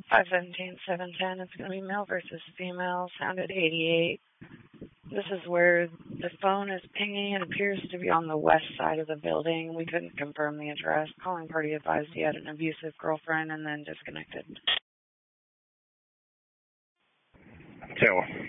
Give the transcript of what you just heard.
517-710. It's going to be male versus female. Sounded 88. This is where the phone is pinging. It appears to be on the west side of the building. We couldn't confirm the address. Calling party advised he had an abusive girlfriend and then disconnected. Taylor.